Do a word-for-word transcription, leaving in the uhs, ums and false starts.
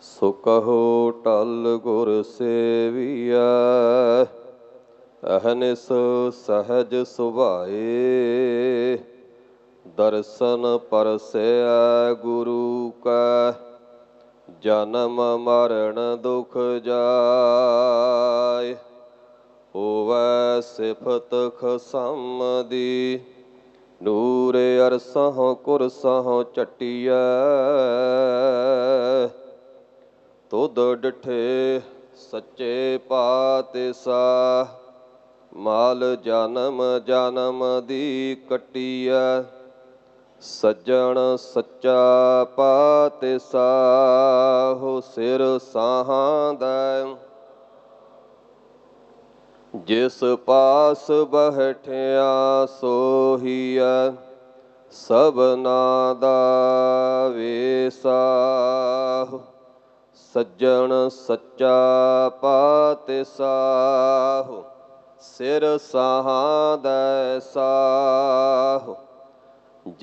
ਸੋ ਕਹੋ ਟਲ ਗੁਰ ਸੇਵੀਐ, ਅਹਨਿਸ ਸਹਜ ਸੁਭਾਏ। ਦਰਸ਼ਨ ਪਰਸੈ ਗੁਰੂ ਕੈ, ਜਨਮ ਮਰਨ ਦੁਖ ਜਾਇ। ਹੋਵੈ ਸਿਫਤ ਖਸਮ ਦੀ, ਨੂਰ ਅਰਸਹੁ ਕੁਰਸਹੁ ਝਟੀਐ। ਤੁਧ ਡਿਠੇ ਸੱਚੇ ਪਾਤਿਸ਼ਾਹ, ਮਾਲ ਜਨਮ ਜਨਮ ਦੀ ਕੱਟੀਐ। ਸੱਜਣ ਸੱਚਾ ਪਾਤਿਸ਼ਾਹੁ, ਸਿਰ ਸਾਹਾਂ ਦੈ। ਜਿਸ ਪਾਸ ਬਹਿਠਿਆ ਸੋਹੀਐ, ਸਭਨਾ ਦਾ ਵੇਸਾਹੁ। ਸੱਜਣ ਸੱਚਾ ਪਾਤਿਸ਼ਾਹੁ, ਸਿਰ ਸਾਹਾਂ ਦੈ ਸਾਹੁ।